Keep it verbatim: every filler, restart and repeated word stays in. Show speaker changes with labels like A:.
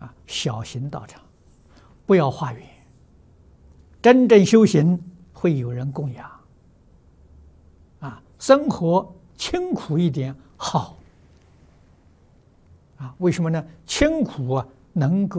A: 啊，小型道场，不要化缘。真正修行会有人供养，啊，生活清苦一点好。啊，为什么呢？清苦啊，能够